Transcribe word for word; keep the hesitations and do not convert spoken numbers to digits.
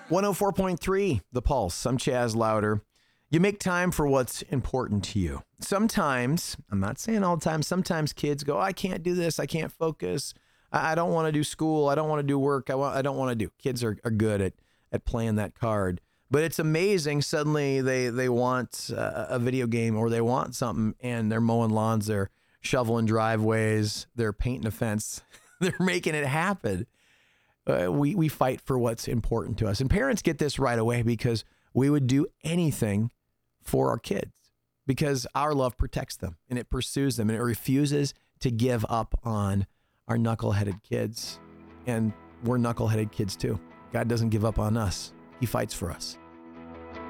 one oh four point three, The Pulse. I'm Chaz Louder. You make time for what's important to you. Sometimes, I'm not saying all the time, sometimes kids go, I can't do this. I can't focus. I, I don't want to do school. I don't want to do work. I, want, I don't want to do. Kids are, are good at, at playing that card. But it's amazing. Suddenly they, they want uh, a video game or they want something and they're mowing lawns, they're shoveling driveways, they're painting a fence. They're making it happen. Uh, we, we fight for what's important to us. And parents get this right away because we would do anything for our kids because our love protects them and it pursues them and it refuses to give up on our knuckleheaded kids. And we're knuckleheaded kids too. God doesn't give up on us. He fights for us.